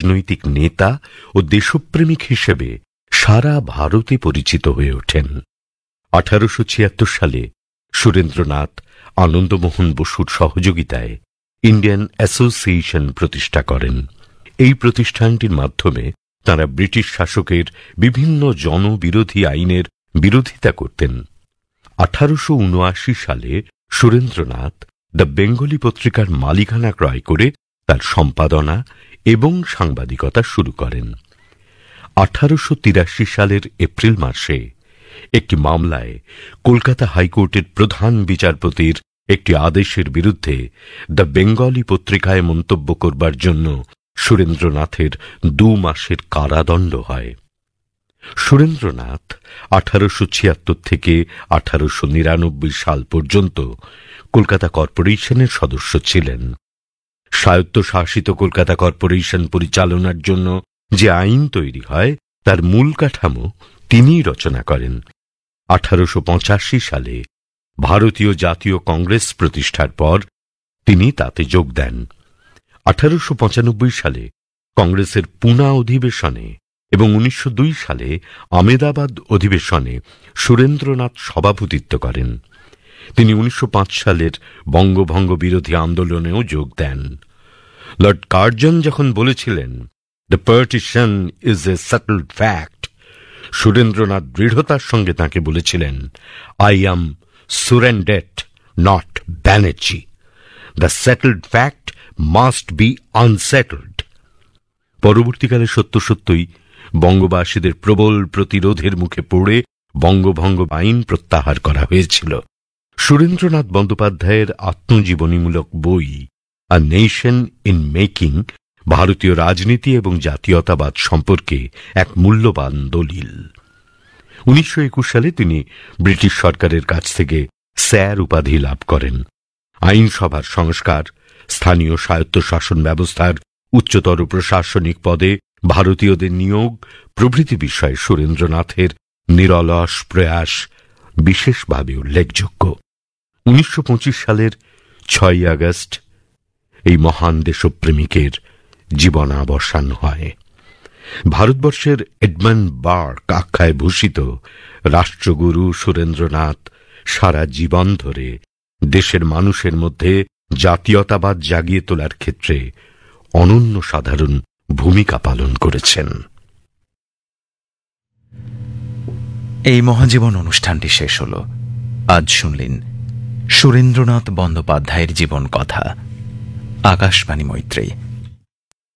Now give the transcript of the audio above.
রাজনৈতিক নেতা ও দেশপ্রেমিক হিসেবে সারা ভারতে পরিচিত হয়ে ওঠেন। 1876 সালে সুরেন্দ্রনাথ আনন্দমোহন বসুর সহযোগিতায় ইন্ডিয়ান অ্যাসোসিয়েশন প্রতিষ্ঠা করেন। এই প্রতিষ্ঠানটির মাধ্যমে তাঁরা ব্রিটিশ শাসকের বিভিন্ন জনবিরোধী আইনের বিরোধিতা করতেন। 1879 সালে সুরেন্দ্রনাথ দ্য বেঙ্গলি পত্রিকার মালিকানা ক্রয় করে তার সম্পাদনা এবং সাংবাদিকতা শুরু করেন। 1883 সালের এপ্রিল মাসে একটি মামলায় কলকাতা হাইকোর্টের প্রধান বিচারপতির একটি আদেশের বিরুদ্ধে দ্য বেঙ্গলি পত্রিকায় মন্তব্য করবার জন্য সুরেন্দ্রনাথের 2 মাসের কারাদণ্ড হয়। সুরেন্দ্রনাথ 1876 থেকে 1899 সাল পর্যন্ত কলকাতা কর্পোরেশনের সদস্য ছিলেন। স্বায়ত্তশাসিত কলকাতা কর্পোরেশন পরিচালনার জন্য যে আইন তৈরি হয় তার মূল কাঠামো তিনিই রচনা করেন। 1885 সালে ভারতীয় জাতীয় কংগ্রেস প্রতিষ্ঠার পর তিনি তাতে যোগ দেন। 1895 সালে কংগ্রেসের পুনা অধিবেশনে এবং 1902 সালে আমেদাবাদ অধিবেশনে সুরেন্দ্রনাথ সভাপতিত্ব করেন। তিনি 1905 সালের বঙ্গভঙ্গ বিরোধী আন্দোলনেও যোগ দেন। লর্ড কার্জন যখন বলেছিলেন, "the partition is a সেটলড fact", Surendranath দৃঢ়তার সঙ্গে তাঁকে বলেছিলেন, "I am সুরেন্ডেট, not Banerjee. The সেটলড fact must be আনসেটলড"। পরবর্তীকালে সত্যই বঙ্গবাসীদের প্রবল প্রতিরোধের মুখে পড়ে বঙ্গভঙ্গ আইন প্রত্যাহার করা হয়েছিল। সুরেন্দ্রনাথ বন্দ্যোপাধ্যায়ের আত্মজীবনীমূলক বই আ নেশন ইন মেকিং ভারতীয় রাজনীতি এবং জাতীয়তাবাদ সম্পর্কে এক মূল্যবান দলিল। 1921 সালে তিনি ব্রিটিশ সরকারের কাছ থেকে স্যার উপাধি লাভ করেন। আইনসভার সংস্কার, স্থানীয় স্বায়ত্তশাসন ব্যবস্থার উচ্চতর প্রশাসনিক পদে ভারতীয়দের নিয়োগ প্রভৃতি বিষয়ে সুরেন্দ্রনাথের নিরলস প্রয়াস বিশেষভাবে উল্লেখযোগ্য। 1925 সালের 6 আগস্ট এই মহান দেশপ্রেমিকের জীবনাবসান হয়। ভারতবর্ষের এডমন্ড বার্ক আখ্যায় ভূষিত রাষ্ট্রগুরু সুরেন্দ্রনাথ সারা জীবন ধরে দেশের মানুষের মধ্যে জাতীয়তাবাদ জাগিয়ে তোলার ক্ষেত্রে অনন্য সাধারণ ভূমিকা পালন করেছেন। এই মহাজীবন অনুষ্ঠানটি শেষ হল। আজ শুনলেন সুরেন্দ্রনাথ বন্দ্যোপাধ্যায়ের জীবন কথা। আকাশবাণী মৈত্রী।